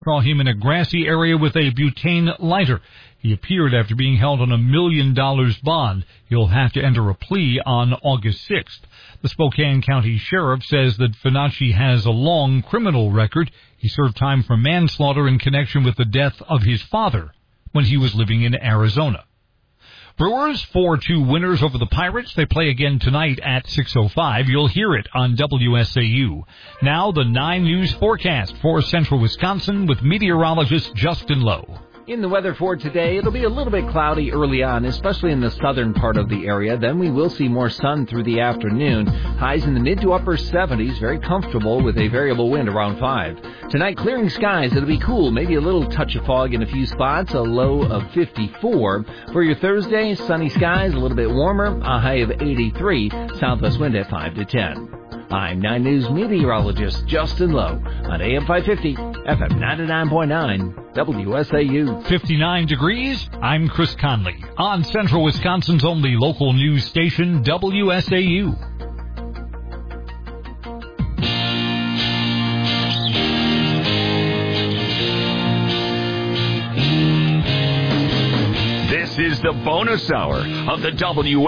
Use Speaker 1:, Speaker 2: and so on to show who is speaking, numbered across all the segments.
Speaker 1: Saw him in a grassy area with a butane lighter. He appeared after being held on $1 million bond. He'll have to enter a plea on August 6th. The Spokane County Sheriff says that Finacci has a long criminal record. He served time for manslaughter in connection with the death of his father when he was living in Arizona. Brewers 4-2 winners over the Pirates. They play again tonight at 6:05. You'll hear it on WSAU. Now the 9 News forecast for central Wisconsin with meteorologist Justin Lowe.
Speaker 2: In the weather for today, it'll be a little bit cloudy early on, especially in the southern part of the area. Then we will see more sun through the afternoon. Highs in the mid to upper 70s, very comfortable with a variable wind around 5. Tonight, clearing skies. It'll be cool, maybe a little touch of fog in a few spots, a low of 54. For your Thursday, sunny skies, a little bit warmer, a high of 83, southwest wind at 5 to 10. I'm 9 News meteorologist Justin Lowe on AM 550, FM 99.9, WSAU.
Speaker 1: 59 degrees. I'm Chris Conley on Central Wisconsin's only local news station, WSAU.
Speaker 3: This is the bonus hour of the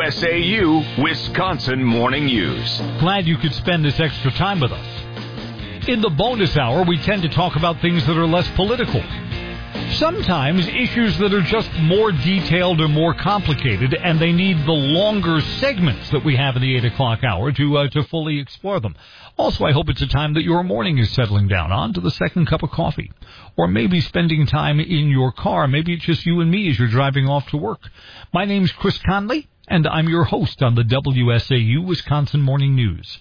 Speaker 3: WSAU Wisconsin Morning News.
Speaker 1: Glad you could spend this extra time with us. In the bonus hour, we tend to talk about things that are less political. Sometimes issues that are just more detailed or more complicated, and they need the longer segments that we have in the 8 o'clock hour to fully explore them. Also, I hope it's a time that your morning is settling down on to the second cup of coffee, or maybe spending time in your car. Maybe it's just you and me as you're driving off to work. My name's Chris Conley, and I'm your host on the WSAU Wisconsin Morning News.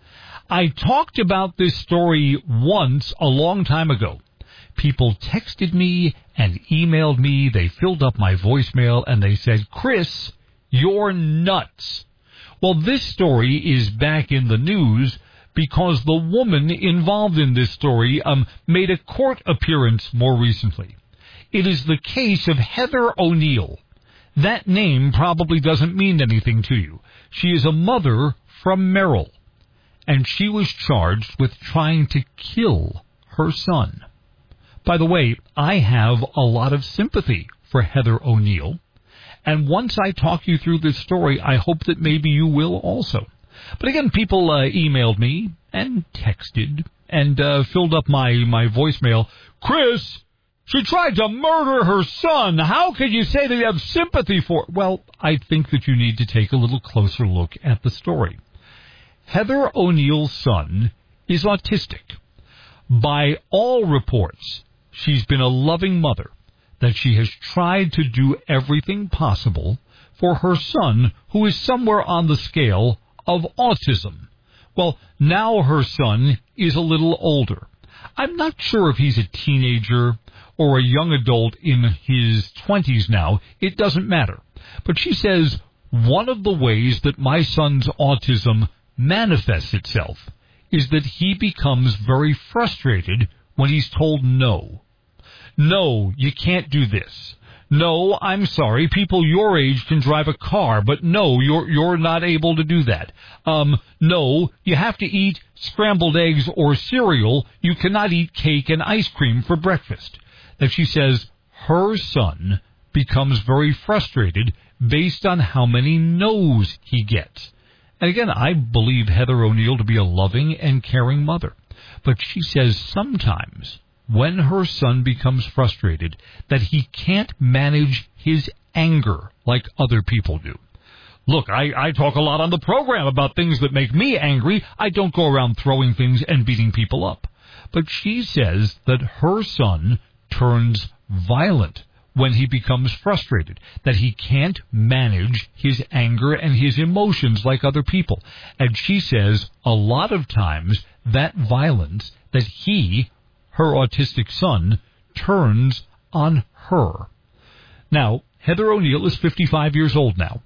Speaker 1: I talked about this story once a long time ago. People texted me and emailed me. They filled up my voicemail and they said, Chris, you're nuts. Well, this story is back in the news because the woman involved in this story made a court appearance more recently. It is the case of Heather O'Neill. That name probably doesn't mean anything to you. She is a mother from Merrill, and she was charged with trying to kill her son. By the way, I have a lot of sympathy for Heather O'Neill, and once I talk you through this story, I hope that maybe you will also. But again, people emailed me and texted and filled up my voicemail. Chris, she tried to murder her son. How can you say that you have sympathy for... Well, I think that you need to take a little closer look at the story. Heather O'Neill's son is autistic. By all reports, she's been a loving mother, that she has tried to do everything possible for her son, who is somewhere on the scale of autism. Well, now her son is a little older. I'm not sure if he's a teenager or a young adult in his 20s now. It doesn't matter. But she says, one of the ways that my son's autism manifests itself is that he becomes very frustrated when he's told no. No, you can't do this. No, I'm sorry, people your age can drive a car, but no, you're not able to do that. No, you have to eat scrambled eggs or cereal. You cannot eat cake and ice cream for breakfast. That she says her son becomes very frustrated based on how many no's he gets. And again, I believe Heather O'Neill to be a loving and caring mother. But she says sometimes when her son becomes frustrated that he can't manage his anger like other people do. Look, I talk a lot on the program about things that make me angry. I don't go around throwing things and beating people up. But she says that her son turns violent when he becomes frustrated, that he can't manage his anger and his emotions like other people. And she says a lot of times that violence that her autistic son, turns on her. Now, Heather O'Neill is 55 years old now.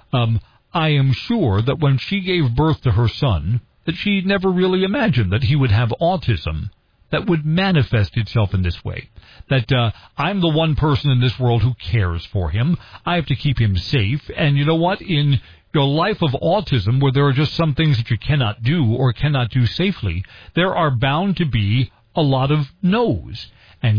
Speaker 1: I am sure that when she gave birth to her son, that she never really imagined that he would have autism that would manifest itself in this way. That I'm the one person in this world who cares for him. I have to keep him safe. And you know what? In your life of autism, where there are just some things that you cannot do or cannot do safely, there are bound to be a lot of no's.